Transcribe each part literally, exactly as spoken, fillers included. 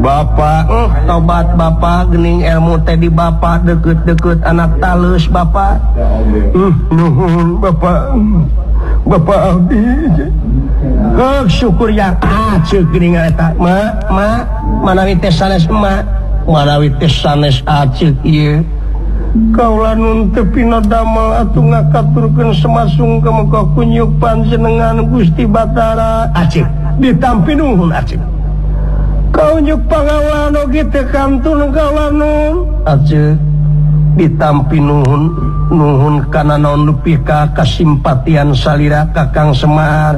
Bapak uh, tobat Bapak gening ilmu teh di Bapak deket-deket anak talus Bapak uh, nuhun Bapak Bapak abdi uh, syukur ya ah ceuk geuning eta ma ma manawi teh sanes ma manawi teh sanes aceuk ieu kaula nun teu pina damel atuh ngakaturkeun semasung ka muka kunyuk panjenengan Gusti Batara aceuk ditampi nuhun aceuk kau nyuk pangawan oge teh kantun kawanun aceuk ditampi nuhun nuhun kana naon nepi ka kasimpatian salira Kakang Semar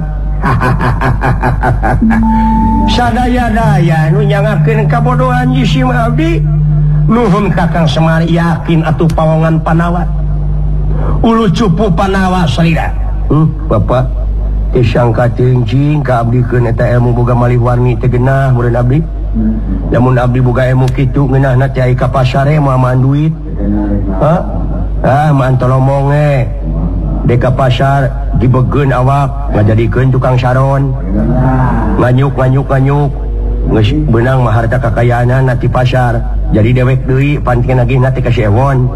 sadaya-daya nu nyangakeun kabodohan jisim abdi nuhun Kakang Semar yakin atuh pawongan Panawa ulu cupu Panawa salira hmm, Bapak disangka cingcing ka abdikeun eta ilmu boga malih warni teh geunah mureun abdi lamun abdi boga ilmu kitu ngeunahna teh ai ka pasare moal maan duit ha ah maan tolomong eh de ka pasar dibeugeun awak ngajadikeun tukang saron nganyuk nganyuk nganyuk geus beunang mah harta kakayaanna ti pasar jadi dewek deui panting lagi nanti ka sewon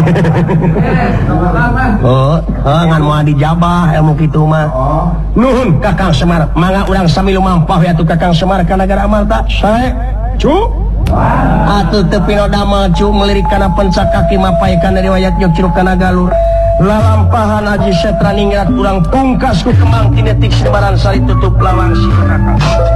oh oh ngan moal dijabah ilmu kitu mah nuhun Kakang Semar mangga urang sami lumampah ya tuh Kakang Semar ka nagara Amalta sae cu atuh teu pino damel cu melirik kana pencak kaki mapaekan dari riwayat Nyok Curug kana Galur lalampahan Haji Setra ningrat urang pungkas ku kemang tinetik sebaran sari tutup lawang si